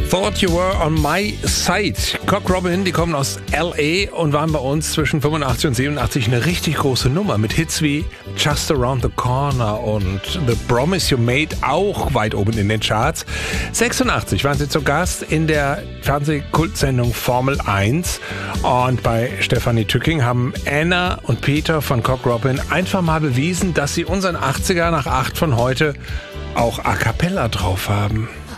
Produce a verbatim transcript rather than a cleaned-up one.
Thought You Were on My Side. Cock Robin, die kommen aus L A und waren bei uns zwischen fünfundachtzig und siebenundachtzig eine richtig große Nummer mit Hits wie Just Around the Corner und The Promise You Made, auch weit oben in den Charts. sechsundachtzig waren sie zu Gast in der Fernsehkultsendung Formel eins und bei Stefanie Tücking haben Anna und Peter von Cock Robin einfach mal bewiesen, dass sie unseren achtziger nach acht von heute auch a cappella drauf haben.